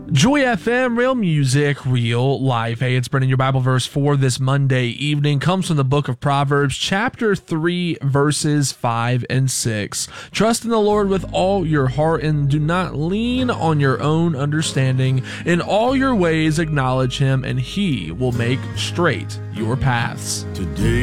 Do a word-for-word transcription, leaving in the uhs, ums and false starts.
Joy F M, real music, real life. Hey, it's Brendan. Your Bible verse for this Monday evening comes from the book of Proverbs, chapter three, verses five and six. Trust in the Lord with all your heart and do not lean on your own understanding. In all your ways acknowledge him, and he will make straight your paths. Today